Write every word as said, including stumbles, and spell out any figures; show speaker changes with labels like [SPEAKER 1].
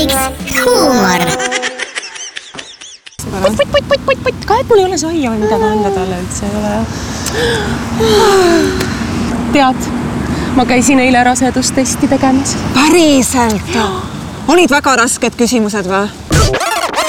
[SPEAKER 1] X huumor.
[SPEAKER 2] Putt, putt, putt, putt, putt, ka et mul ei ole saia või midagi anda talle üldse ei ole. Tead, ma käisin eile rasedustesti tegemas.
[SPEAKER 3] Päriselt? Olid väga rasked küsimused või?